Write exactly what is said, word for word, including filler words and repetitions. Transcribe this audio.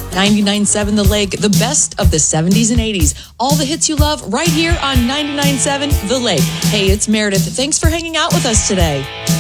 ninety-nine point seven The Lake, the best of the seventies and eighties. All the hits you love right here on ninety-nine point seven The Lake. Hey, it's Meredith. Thanks for hanging out with us today.